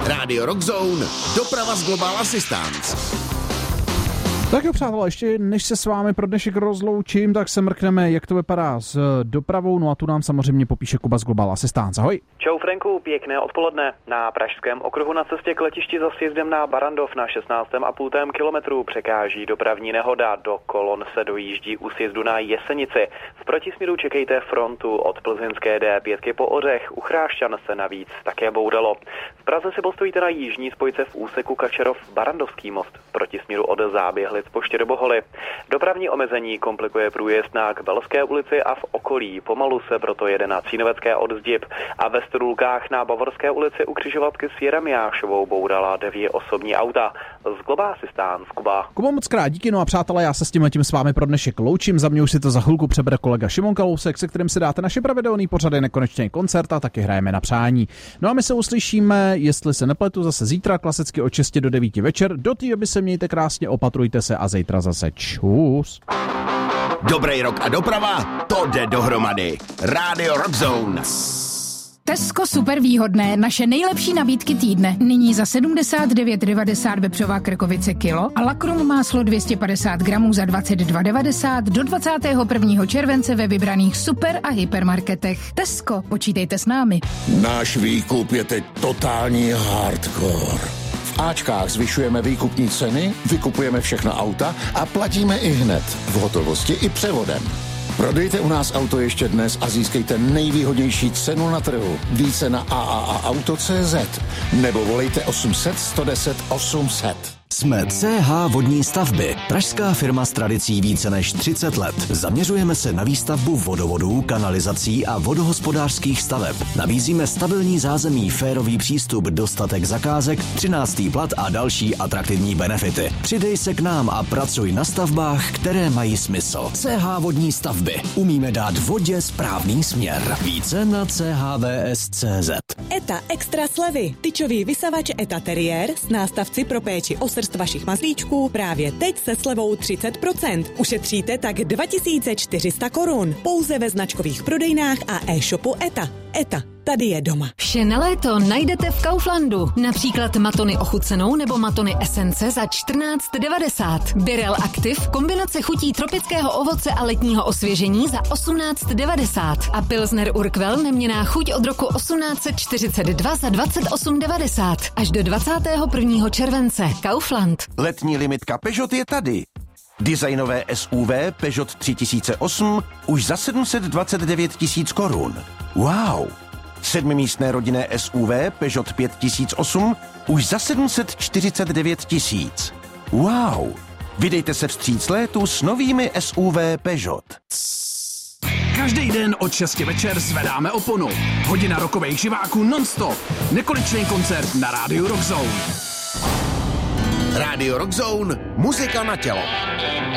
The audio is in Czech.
Radio Rock Zone, doprava z Global Assistance. Tak jo, přátelé, ještě než se s vámi pro dnešek rozloučím, tak se mrkneme, jak to vypadá s dopravou, no a tu nám samozřejmě popíše Kuba z Global Assistance. Ahoj. Čau Franku, pěkné odpoledne. Na Pražském okruhu na cestě k letišti za sjezdem na Barrandov na 16,5 kilometru překáží dopravní nehoda. Do kolon se dojíždí u sjezdu na Jesenici. V protisměru čekejte frontu od plzeňské D5 po Ořech. U Chrášťan se navíc také boudalo. V Praze si postojíte na jižní spojce v úseku Kačerov-Barandovský most. V protisměru od Záběhlic po Štěrboholi. Dopravní omezení komplikuje průjezd na Kbelské ulici a v okolí. Pomalu se proto jede na Cínovecké od Zdieb a ve Strůlkách na Bavorské ulici u křižovatky s Jeremiášovou bourala 9 osobní auta. Z Global Assistance, Kuba. Kuba, moc krát díky, no a přátelé, já se s tím s vámi pro dnešek loučím. Za mě už si to za chvilku přebere kolega Šimon Kalousek, se kterým si dáte naše pravidelný pořady Nekonečný koncert a taky hrajeme na přání. No a my se uslyšíme, jestli se nepletu, zase zítra, klasicky od 6 do 9 večer. Do té doby se mějte krásně, opatrujte se a zítra zase čus. Dobrý rok a doprava, to jde dohromady. Radio Rock Zone. Tesco super výhodné, naše nejlepší nabídky týdne. Nyní za 79,90 vepřová krkovice kilo a lakrum máslo 250 gramů za 22,90 do 21. července ve vybraných super a hypermarketech. Tesco, počítejte s námi. Náš výkup je teď totální hardcore. V Ačkách zvyšujeme výkupní ceny, vykupujeme všechna auta a platíme i hned, v hotovosti i převodem. Prodejte u nás auto ještě dnes a získejte nejvýhodnější cenu na trhu. Více na AAAauto.cz nebo volejte 800 110 800. Jsme CH Vodní stavby, pražská firma s tradicí více než 30 let. Zaměřujeme se na výstavbu vodovodů, kanalizací a vodohospodářských staveb. Nabízíme stabilní zázemí, férový přístup, dostatek zakázek, 13. plat a další atraktivní benefity. Přidej se k nám a pracuj na stavbách, které mají smysl. CH Vodní stavby. Umíme dát vodě správný směr. Více na chvs.cz. ETA extra slevy. Tyčový vysavač ETA Terrier s nástavci pro péči o srst vašich mazlíčků právě teď se slevou 30%. Ušetříte tak 2400 korun. Pouze ve značkových prodejnách a e-shopu ETA. ETA. Tady je doma. Vše na léto najdete v Kauflandu. Například matony ochucenou nebo matony esence za 14,90. Birel Active, kombinace chutí tropického ovoce a letního osvěžení za 18,90. A Pilsner Urquell, neměnná chuť od roku 1842 za 28,90. Až do 21. července. Kaufland. Letní limitka Peugeot je tady. Designové SUV Peugeot 3008 už za 729 000 korun. Wow! 7místné rodinné SUV Peugeot 5008 už za 749 000. Wow! Vydejte se vstříc létu s novými SUV Peugeot. Každý den od 6 večer zvedáme oponu. Hodina rokových živáků non-stop. Nekonečný koncert na rádiu Rock Zone. Radio Rock Zone, muzika na tělo.